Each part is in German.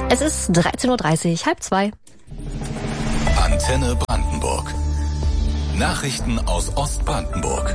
Es ist 13:30 Uhr, 13:30. Antenne Brandenburg. Nachrichten aus Ostbrandenburg.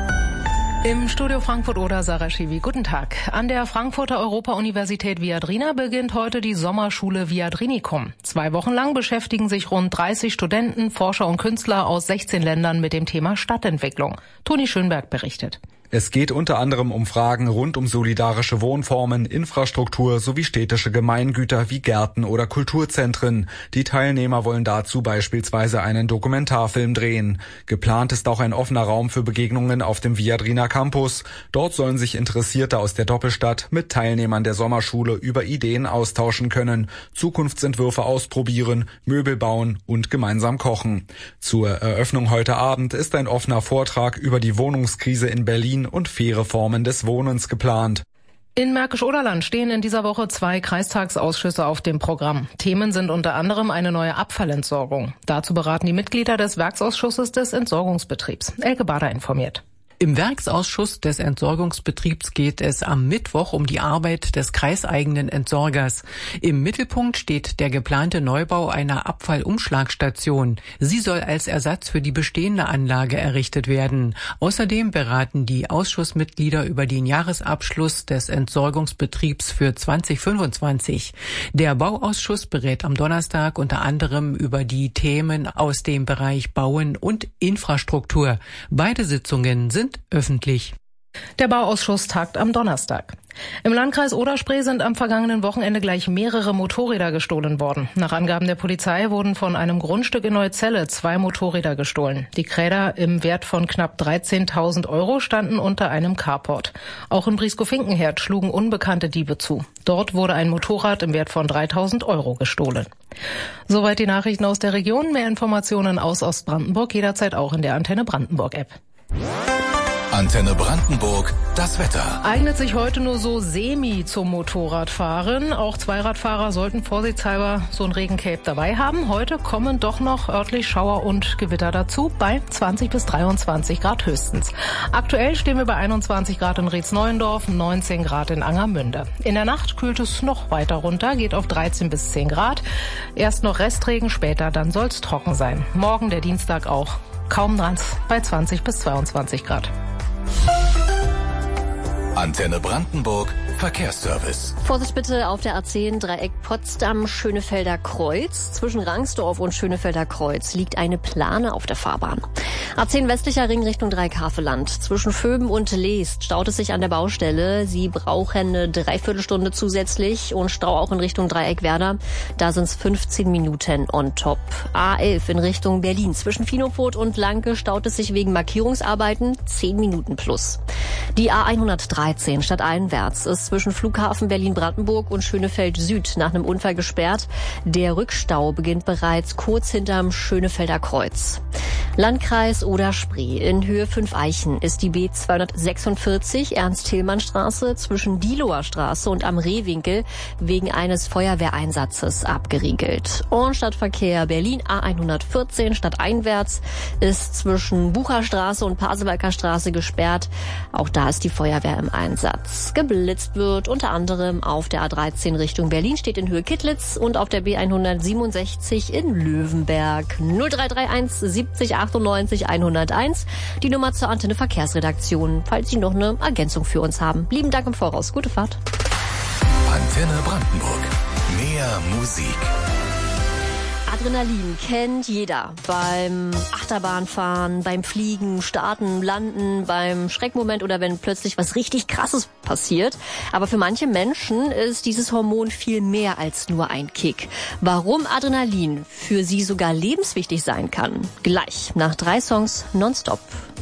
Im Studio Frankfurt-Oder Sarah Schiwi. Guten Tag. An der Frankfurter Europa-Universität Viadrina beginnt heute die Sommerschule Viadrinicum. 2 Wochen lang beschäftigen sich rund 30 Studenten, Forscher und Künstler aus 16 Ländern mit dem Thema Stadtentwicklung. Toni Schönberg berichtet. Es geht unter anderem um Fragen rund um solidarische Wohnformen, Infrastruktur sowie städtische Gemeingüter wie Gärten oder Kulturzentren. Die Teilnehmer wollen dazu beispielsweise einen Dokumentarfilm drehen. Geplant ist auch ein offener Raum für Begegnungen auf dem Viadrina Campus. Dort sollen sich Interessierte aus der Doppelstadt mit Teilnehmern der Sommerschule über Ideen austauschen können, Zukunftsentwürfe ausprobieren, Möbel bauen und gemeinsam kochen. Zur Eröffnung heute Abend ist ein offener Vortrag über die Wohnungskrise in Berlin und faire Formen des Wohnens geplant. In Märkisch-Oderland stehen in dieser Woche 2 Kreistagsausschüsse auf dem Programm. Themen sind unter anderem eine neue Abfallentsorgung. Dazu beraten die Mitglieder des Werksausschusses des Entsorgungsbetriebs. Elke Bader informiert. Im Werksausschuss des Entsorgungsbetriebs geht es am Mittwoch um die Arbeit des kreiseigenen Entsorgers. Im Mittelpunkt steht der geplante Neubau einer Abfallumschlagstation. Sie soll als Ersatz für die bestehende Anlage errichtet werden. Außerdem beraten die Ausschussmitglieder über den Jahresabschluss des Entsorgungsbetriebs für 2025. Der Bauausschuss berät am Donnerstag unter anderem über die Themen aus dem Bereich Bauen und Infrastruktur. Beide Sitzungen sind öffentlich. Der Bauausschuss tagt am Donnerstag. Im Landkreis Oder-Spree sind am vergangenen Wochenende gleich mehrere Motorräder gestohlen worden. Nach Angaben der Polizei wurden von einem Grundstück in Neuzelle 2 Motorräder gestohlen. Die Räder im Wert von knapp 13.000 € standen unter einem Carport. Auch in Brieskow-Finkenherd schlugen unbekannte Diebe zu. Dort wurde ein Motorrad im Wert von 3.000 € gestohlen. Soweit die Nachrichten aus der Region. Mehr Informationen aus Ostbrandenburg jederzeit auch in der Antenne Brandenburg-App. Antenne Brandenburg, das Wetter. Eignet sich heute nur so semi zum Motorradfahren. Auch Zweiradfahrer sollten vorsichtshalber so ein Regencape dabei haben. Heute kommen doch noch örtlich Schauer und Gewitter dazu bei 20 bis 23 Grad höchstens. Aktuell stehen wir bei 21 Grad in Rietz-Neuendorf, 19 Grad in Angermünde. In der Nacht kühlt es noch weiter runter, geht auf 13 bis 10 Grad. Erst noch Restregen, später dann soll es trocken sein. Morgen, der Dienstag auch. Kaum dran bei 20 bis 22 Grad. Antenne Brandenburg, Verkehrsservice. Vorsicht bitte auf der A10 Dreieck Potsdam-Schönefelder Kreuz. Zwischen Rangsdorf und Schönefelder Kreuz liegt eine Plane auf der Fahrbahn. A10 westlicher Ring Richtung Dreieck-Havelland. Zwischen Vöben und Leest staut es sich an der Baustelle. Sie brauchen eine Dreiviertelstunde zusätzlich und Stau auch in Richtung Dreieck-Werder. Da sind es 15 Minuten on top. A11 in Richtung Berlin. Zwischen Finofurt und Lanke staut es sich wegen Markierungsarbeiten 10 Minuten plus. Die A113 stadteinwärts ist zwischen Flughafen Berlin-Brandenburg und Schönefeld Süd nach einem Unfall gesperrt. Der Rückstau beginnt bereits kurz hinterm Schönefelder Kreuz. Landkreis Oder-Spree. In Höhe 5 Eichen ist die B246 Ernst-Thälmann-Straße zwischen Diehloer Straße und am Rehwinkel wegen eines Feuerwehreinsatzes abgeriegelt. Und Stadtverkehr Berlin A114 stadteinwärts ist zwischen Bucherstraße und Pasewalker Straße gesperrt. Auch da ist die Feuerwehr im Einsatz. Geblitzt wird unter anderem auf der A13 Richtung Berlin, steht in Höhe Kittlitz, und auf der B167 in Löwenberg. 0331 70 98 101, die Nummer zur Antenne Verkehrsredaktion, falls Sie noch eine Ergänzung für uns haben. Lieben Dank im Voraus. Gute Fahrt. Antenne Brandenburg. Mehr Musik. Adrenalin kennt jeder. Beim Achterbahnfahren, beim Fliegen, Starten, Landen, beim Schreckmoment oder wenn plötzlich was richtig Krasses passiert. Aber für manche Menschen ist dieses Hormon viel mehr als nur ein Kick. Warum Adrenalin für sie sogar lebenswichtig sein kann? Gleich nach 3 Songs nonstop.